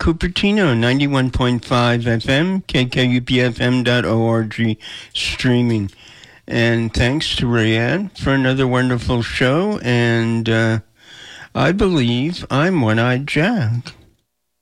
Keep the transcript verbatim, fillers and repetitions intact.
Cupertino, ninety-one point five F M, K K U P F M dot org streaming. And thanks to Rayanne for another wonderful show. And uh, I believe I'm One-Eyed Jack.